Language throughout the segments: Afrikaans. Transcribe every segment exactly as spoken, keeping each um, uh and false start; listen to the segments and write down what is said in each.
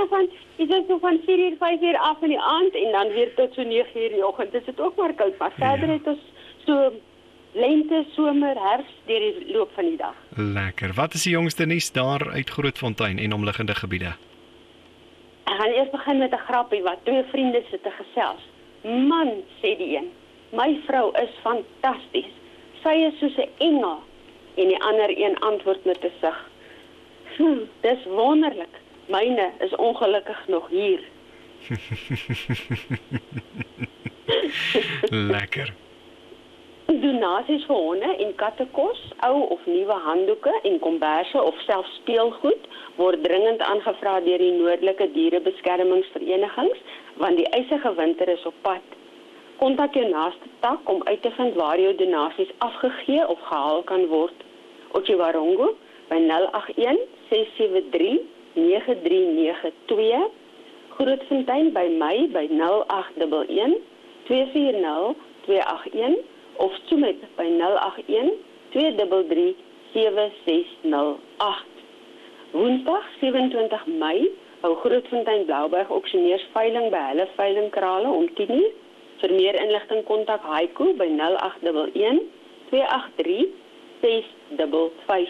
so van, is dit so van vier uur, vyf uur af in die aand en dan weer tot so nege uur die oggend. Dis dit ook maar koud, maar verder Ja. het ons so lente, somer, herfst deur die loop van die dag. Lekker. Wat is die jongste nuus daar uit Grootfontein en omliggende gebiede? Ek gaan eers begin met 'n grappie wat twee vriende sit te gesels. Man, sê die een, my vrou is fantasties. Sy is soos 'n engel. En die ander een antwoord met 'n sug. Hm, dis wonderlik. Myne is ongelukkig nog hier. Lekker. Donasies vir honde en katte kos, ou of nuwe handdoeke en komberse of selfs speelgoed word dringend aangevra deur die Noordelike Dierebeskermingsverenigings, want die ysige winter is op pad. Kontak jou naaste tak om uit te vind waar jou donasies afgegee of gehaal kan word. Otjiwarongo by nul agt een ses sewe drie nege drie nege twee, Grootfontein by my by nul agt een een twee vier nul twee agt een of Tsumeb by nul agt een twee drie drie sewe ses nul agt. Woensdag sewe-en-twintig Mei hou Grootfontein Blouberg Auctioneers veiling by hulle veilingkrale om tien uur. Vir meer inligting kontak Haiku by nul agt een een twee agt drie ses vyf vyf.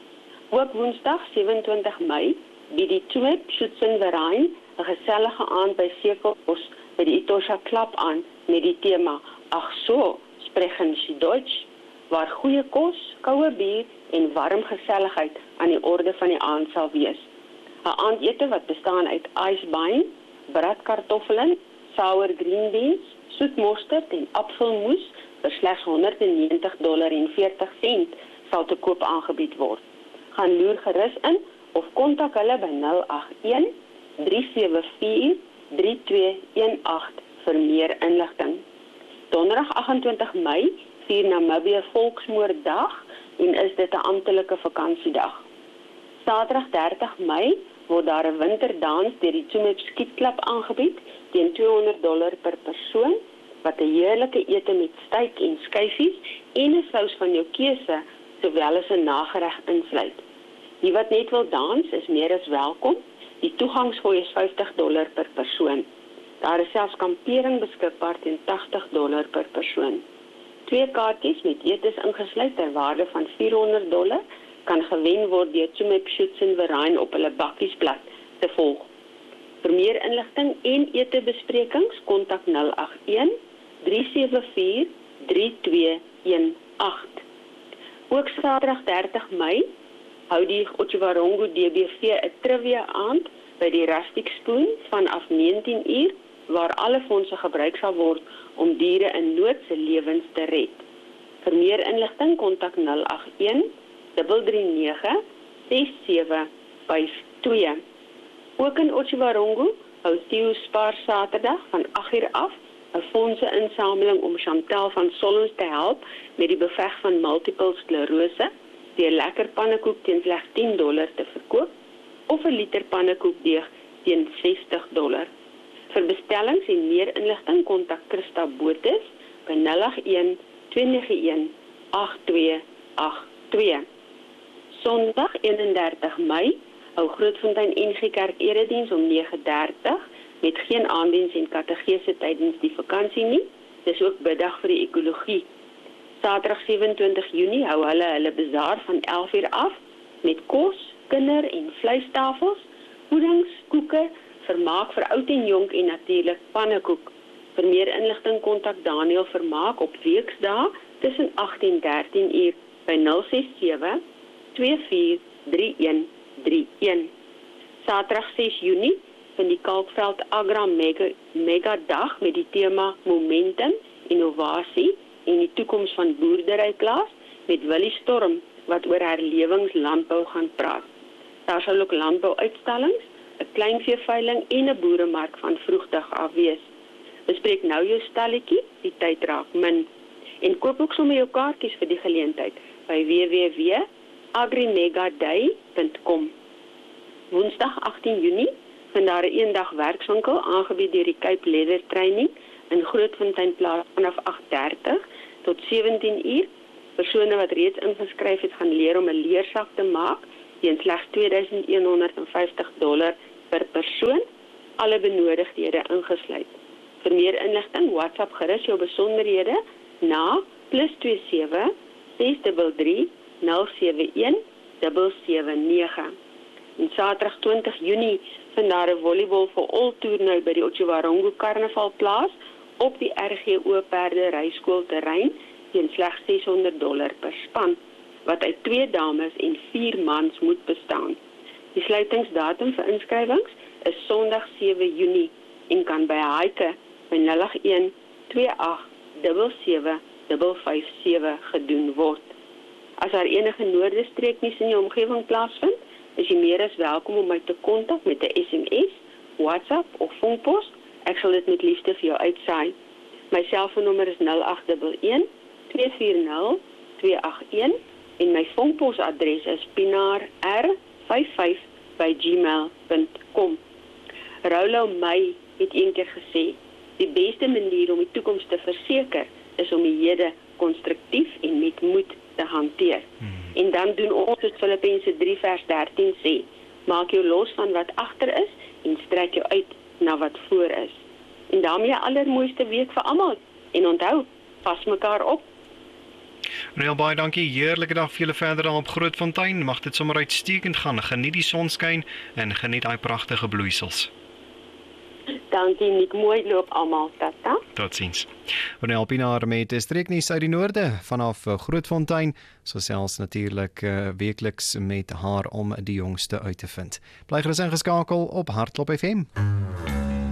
Ook Woensdag sewe-en-twintig Mei bied die Tsumeb Schützenverein 'n gesellige aand by Sekelbos by die Etosha Klap aan met die tema Ach so, sprechen Sie Deutsch, waar goeie kos, koue bier en warm geselligheid aan die orde van die aand sal wees. 'n Aandete wat bestaan uit ijsbein, bradkartoffelen, sour green beans, soet mosterd en apfelmoes vir slegs honderdnegentig dollar en veertig sent sal te koop aangebied word. Gaan loer gerus in of kontak hulle by nul agt een drie sewe vier drie twee een agt vir meer inligting. Donderdag agt-en-twintig Mei vier Namibië Volksmoorddag en is dit 'n amptelike vakansiedag. Saterdag dertig Mei word daar 'n winterdans deur die Tsumeb Skietklub aangebied teen tweehonderd dollar per persoon wat 'n heerlike ete met steak en skyfies en 'n sous van jou keuse sowel as 'n nagereg insluit. Die wat net wil dans is meer as welkom. Die toegangsfooi is vyftig dollar per persoon. Daar is selfs kampering beskikbaar teen tagtig dollar per persoon. Twee kaartjies met etes ingesluit ter waarde van vierhonderd dollar kan gewen word deur Tsumeb Schützenverein op hulle bakkiesblad te volg. Vir meer inligting en etebesprekings kontak nul agt een drie sewe vier drie twee een agt. Ook Saterdag dertig Mei hou die Otjiwarongo D B V 'n trivia aand by die Rustic Spoon vanaf negentien uur waar alle fondse gebruik sal word om diere in nood se lewens te red. Vir meer inligting kontak nul agt een drie drie nege ses sewe vyf twee. Ook in Otjiwarongo hou Theo Spaar Saterdag van agt uur af 'n fondse-insameling om Chantal van Solons te help met die beveg van multiple sklerose, deur lekker pannekoek teen slegs tien dollar te verkoop of 'n liter pannekoekdeeg teen sestig dollar. Vir bestellings en meer inligting kontak Christa Botes by nul agt een twee nege een agt twee agt twee. Sondag eenendertig Mei hou Grootfontein N G Kerk erediens om nege dertig met geen aanddiens en kategese tydens die vakansie nie. Dis ook biddag vir die ekologie. Saterdag sewe-en-twintig Junie hou hulle hulle bazaar van elf uur af met kos, kinder- en vleistafels, puddings, koeke, vermaak vir oud en jonk en natuurlik pannekoek. Vir meer inligting kontak Daniel Vermaak op weksdae tussen agt en dertien uur by nul ses sewe twee vier drie een drie een. Saterdag ses Junie vind die Kalkveld Agra Mega, Mega Dag met die tema Momentum, Innovasie en die toekoms van boerderyplaas met Willie Storm wat oor herlewingslandbou gaan praat. Daar sal ook landbouuitstallings, 'n kleinveeveiling en 'n boeremark van vroegdag af wees. Bespreek nou jou stalletjie, die tyd raak min. En koop ook sommer jou kaartjies vir die geleentheid by w w w punt agrimegaday punt com. Woensdag agtien Junie vind daar 'n eendag werkswinkel aangebied deur die Cape Leather Training in Grootfontein plaas vanaf agt dertig tot sewentien uur. Persone wat reeds ingeskryf het gaan leer om 'n leersak te maak teen slegs twee duisend een honderd vyftig dollar per persoon, alle benodigdhede ingesluit. Vir meer inligting, WhatsApp gerus jou besonderhede na plus twee sewe ses drie drie nul sewe een sewe sewe nege. En Saterdag twintig Junie vind daar 'n volleybal vir al toernooi by die Otjiwarongo Karnaval plaas op die R G O Perde Ryskool terrein teen slegs ses honderd dollar per span, wat uit twee dames en vier mans moet bestaan. Die sluitingsdatum vir inskrywings is Sondag sewe Junie en kan by Haike by nul agt een twee agt sewe sewe vyf vyf sewe gedoen word. As daar enige noordestreeknuus in jou omgewing plaasvind, is jy meer as welkom om my te kontak met 'n S M S, WhatsApp of vonkpos. Ek sal dit met liefde vir jou uitsaai. My selfoonnommer is nul agt een een twee vier nul twee agt een en my vonkposadres is pinaar r vyf vyf by gmail punt com. Rolou May het eendag gesê, die beste manier om die toekoms te verseker is om die hede konstruktief en met moed te hanteer. Hmm. En dan doen ons soos Filippense drie vers dertien sê, maak jou los van wat agter is en strek jou uit na wat voor is. En daarmee 'n allermooiste week vir almal. En onthou, pas mekaar op. Real baie dankie, heerlike dag vir julle verder daar op Grootfontein. Mag dit sommer uitstekend gaan. Geniet die sonskyn en geniet daai pragtige bloeisels. Dankie, Nick. Mooi loop almal. Tata. Totsiens. Ronel Pinaar met streeknuus uit die noorde vanaf Grootfontein, so selfs natuurlik uh, weekliks met haar om die jongste uit te vind. Bly gerus ingeskakel op Hartklop F M.